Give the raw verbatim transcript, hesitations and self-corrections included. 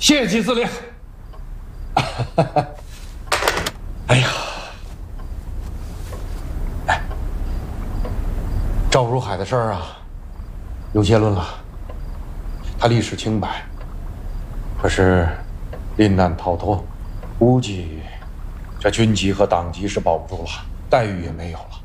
谢季司令。哎呀，哎，赵如海的事儿啊，有结论了，他历史清白，可是罹难逃脱，估计这军级和党级是保不住了，待遇也没有了。